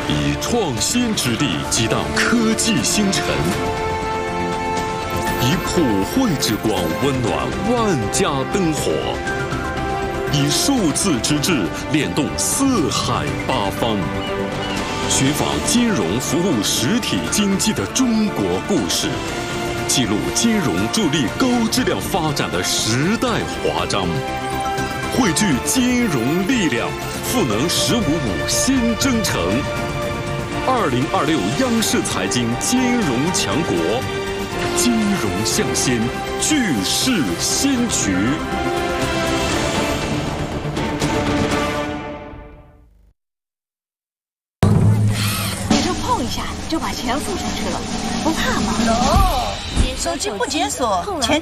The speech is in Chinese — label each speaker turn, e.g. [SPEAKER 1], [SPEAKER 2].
[SPEAKER 1] 以创新之力激荡科技星辰，以普惠之光温暖万家灯火，以数字之智联动四海八方。寻访金融服务实体经济的中国故事，记录金融助力高质量发展的时代华章，汇聚金融力量，赋能“15+5”新征程。2026央视财经金融强国，金融向先，巨势先驱。
[SPEAKER 2] 一下就把钱付出去了，不怕吗？手机不解锁，钱